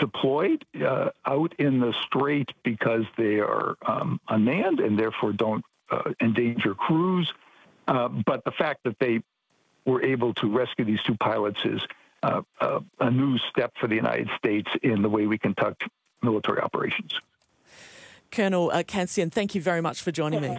deployed out in the strait because they are unmanned and therefore don't endanger crews. But the fact that they were able to rescue these two pilots is a new step for the United States in the way we conduct military operations. Colonel Khancian, thank you very much for joining me.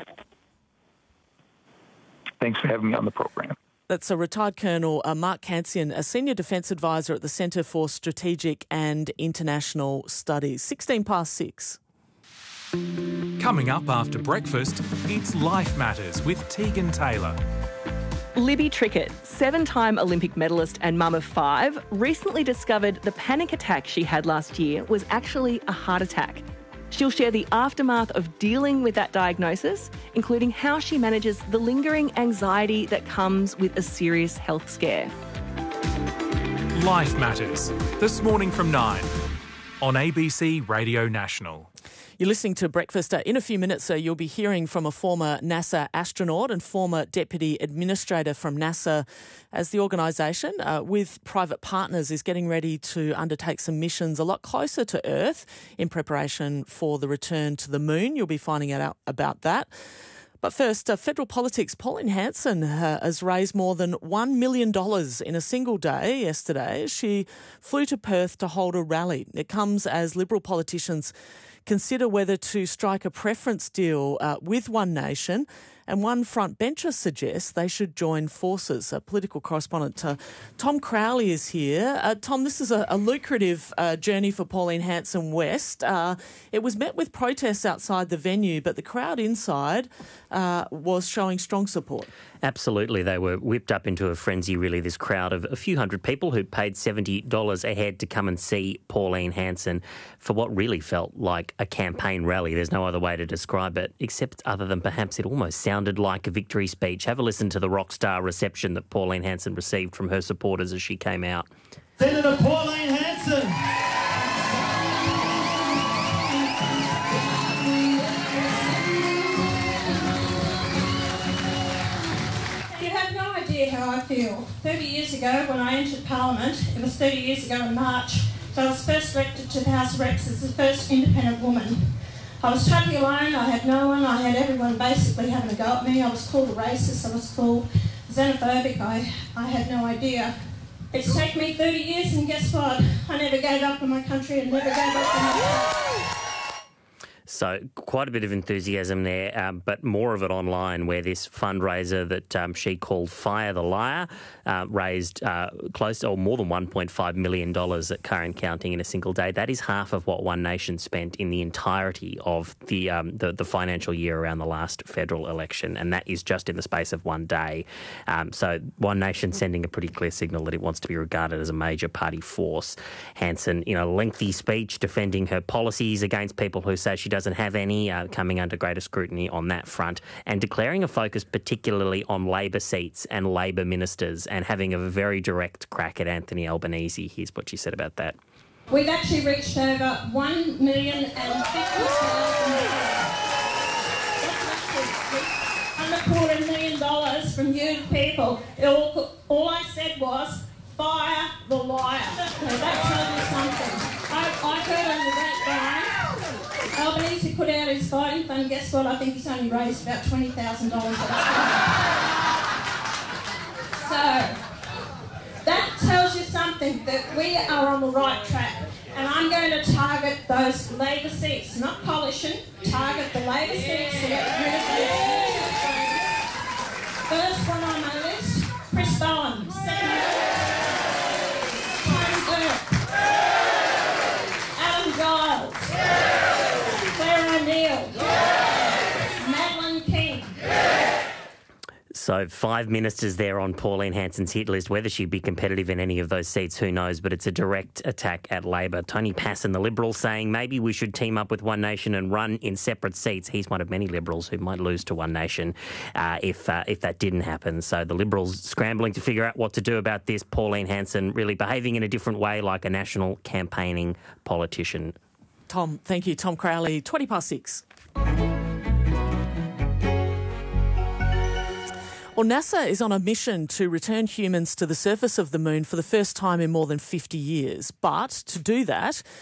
Thanks for having me on the program. That's a retired Colonel Mark Khancian, a Senior Defence Advisor at the Centre for Strategic and International Studies. 6:16. Coming up after breakfast, it's Life Matters with Tegan Taylor. Libby Trickett, 7-time Olympic medalist and mum of 5, recently discovered the panic attack she had last year was actually a heart attack. She'll share the aftermath of dealing with that diagnosis, including how she manages the lingering anxiety that comes with a serious health scare. Life Matters, this morning from 9 on ABC Radio National. You're listening to Breakfast. In a few minutes, you'll be hearing from a former NASA astronaut and former Deputy Administrator from NASA as the organisation, with private partners, is getting ready to undertake some missions a lot closer to Earth in preparation for the return to the moon. You'll be finding out about that. But first, federal politics. Pauline Hanson has raised more than $1 million in a single day yesterday. She flew to Perth to hold a rally. It comes as Liberal politicians consider whether to strike a preference deal with One Nation, and one frontbencher suggests they should join forces. Political correspondent Tom Crowley is here. Tom, this is a lucrative journey for Pauline Hanson West. It was met with protests outside the venue, but the crowd inside was showing strong support. Absolutely. They were whipped up into a frenzy, really, this crowd of a few hundred people who'd paid $70 a head to come and see Pauline Hanson for what really felt like a campaign rally. There's no other way to describe it, except other than perhaps it almost sounded like a victory speech. Have a listen to the rock star reception that Pauline Hanson received from her supporters as she came out. Senator Pauline Hanson. How I feel. 30 years ago when I entered Parliament, it was 30 years ago in March, so I was first elected to the House of Reps as the first independent woman. I was totally alone, I had no one, I had everyone basically having a go at me. I was called a racist, I was called xenophobic, I had no idea. It's taken me 30 years and guess what? I never gave up on my country and never gave up on myself. So quite a bit of enthusiasm there, but more of it online, where this fundraiser that she called Fire the Liar raised close to, or more than $1.5 million at current counting in a single day. That is half of what One Nation spent in the entirety of the financial year around the last federal election, and that is just in the space of one day. So One Nation sending a pretty clear signal that it wants to be regarded as a major party force. Hanson, in a lengthy speech defending her policies against people who say she doesn't have any, coming under greater scrutiny on that front, and declaring a focus particularly on Labor seats and Labor ministers, and having a very direct crack at Anthony Albanese. Here's what she said about that. We've actually reached over $1,050,000. $250,000 from you people. All I said was, fire the liar. So that tells you something. I heard on the grapevine, Albanese put out his fighting fund. Guess what? I think he's only raised about $20,000 at that. So that tells you something, that we are on the right track. And I'm going to target those Labor seats, not coalition, target the Labor seats to get rid of this. First one on my list, Chris Bowen. Second, Tony Burke. Adam Giles. Claire O'Neill. Madeleine King. So 5 ministers there on Pauline Hanson's hit list. Whether she'd be competitive in any of those seats, who knows? But it's a direct attack at Labor. Tony Passon, the Liberal, saying maybe we should team up with One Nation and run in separate seats. He's one of many Liberals who might lose to One Nation if that didn't happen. So the Liberals scrambling to figure out what to do about this. Pauline Hanson really behaving in a different way, like a national campaigning politician. Tom, thank you. Tom Crowley, 6:20. Well, NASA is on a mission to return humans to the surface of the moon for the first time in more than 50 years. But to do that,